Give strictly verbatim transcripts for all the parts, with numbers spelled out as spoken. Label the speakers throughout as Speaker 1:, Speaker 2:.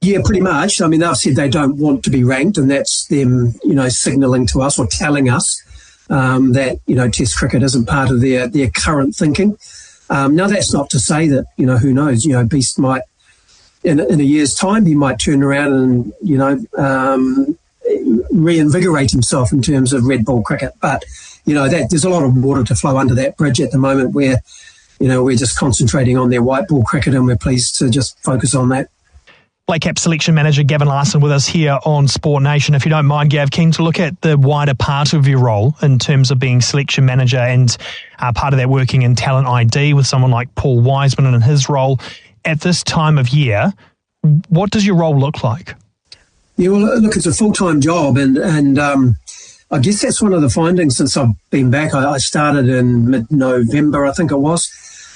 Speaker 1: Yeah, pretty much. I mean, they've said they don't want to be ranked, and that's them, you know, signalling to us or telling us um, that, you know, Test cricket isn't part of their, their current thinking. Um, now, that's not to say that, you know, who knows, you know, Beast might, in, in a year's time, he might turn around and, you know, um, reinvigorate himself in terms of red ball cricket. But, you know, that there's a lot of water to flow under that bridge at the moment where, you know, we're just concentrating on their white ball cricket, and we're pleased to just focus on that.
Speaker 2: Blake Caps selection manager Gavin Larson with us here on Sport Nation. If you don't mind, Gav, keen to look at the wider part of your role in terms of being selection manager and uh, part of that working in talent I D with someone like Paul Wiseman and his role at this time of year. What does your role look like?
Speaker 1: Yeah, well, look, it's a full-time job, and, and um, I guess that's one of the findings since I've been back. I, I started in mid-November, I think it was.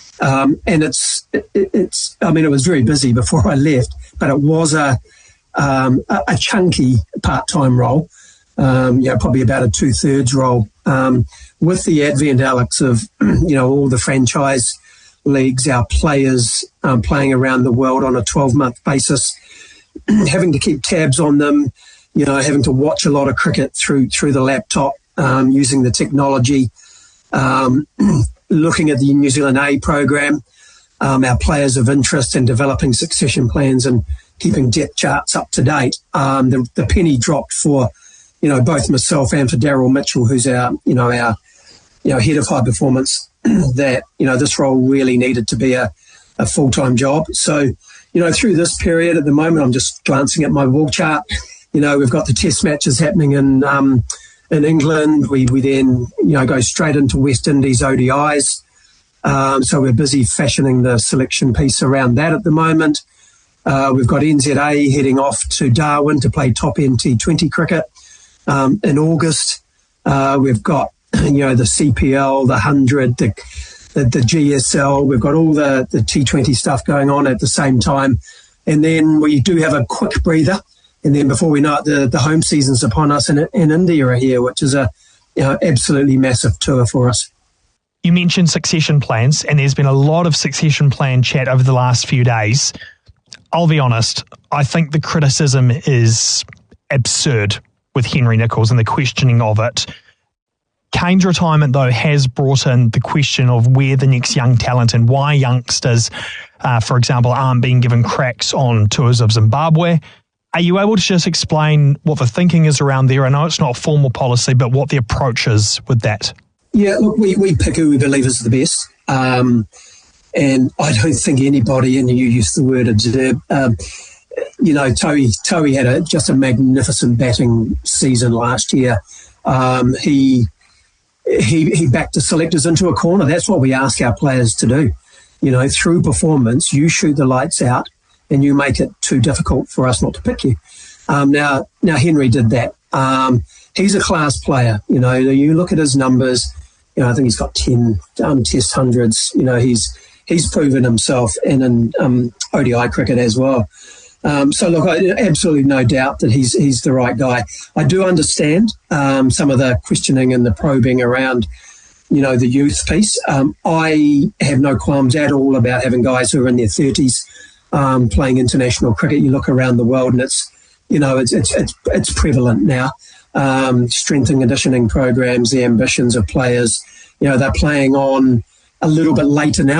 Speaker 1: Um, and it's, it, it's, I mean, it was very busy before I left, but it was a, um, a, a chunky part-time role, um, you know, probably about a two-thirds role, um, with the advent, Alex, of, you know, all the franchise leagues, our players um, playing around the world on a twelve-month basis, having to keep tabs on them, you know, having to watch a lot of cricket through, through the laptop, um, using the technology, um, looking at the New Zealand A program, um, our players of interest, and developing succession plans and keeping depth charts up to date. Um, the, the penny dropped for, you know, both myself and for Daryl Mitchell, who's our, you know, our, you know, head of high performance, that, you know, this role really needed to be a, a full-time job. So, you know, through this period at the moment, I'm just glancing at my wall chart. You know, we've got the test matches happening in, um, in England. We, we then, you know, go straight into West Indies O D Is. Um, so we're busy fashioning the selection piece around that at the moment. Uh, we've got N Z A heading off to Darwin to play top-end T twenty cricket um, in August. Uh, we've got, you know, the C P L, the one hundred, the, the, the G S L. We've got all the, the T twenty stuff going on at the same time. And then we do have a quick breather. And then before we know it, the, the home season's upon us, and, and India are here, which is a, you know, absolutely massive tour for us.
Speaker 2: You mentioned succession plans, and there's been a lot of succession plan chat over the last few days. I'll be honest, I think the criticism is absurd with Henry Nicholls and the questioning of it. Kane's retirement, though, has brought in the question of where the next young talent and why youngsters, uh, for example, aren't being given cracks on tours of Zimbabwe. Are you able to just explain what the thinking is around there? I know it's not a formal policy, but what the approach is with that.
Speaker 1: Yeah, look, we, we pick who we believe is the best. Um, and I don't think anybody, and you used the word observe, um, you know, Toei, Toei had a, just a magnificent batting season last year. Um, he, he, he backed the selectors into a corner. That's what we ask our players to do. You know, through performance, you shoot the lights out, and you make it too difficult for us not to pick you. Um, now, now Henry did that. Um, he's a class player. You know, you look at his numbers. You know, I think he's got ten um, Test hundreds. You know, he's he's proven himself in, in um, O D I cricket as well. Um, so, look, I, absolutely no doubt that he's he's the right guy. I do understand um, some of the questioning and the probing around, you know, the youth piece. Um, I have no qualms at all about having guys who are in their thirties um, playing international cricket. You look around the world, and it's, you know, it's it's it's, it's prevalent now. Um, strength and conditioning programs, the ambitions of players, you know, they're playing on a little bit later now.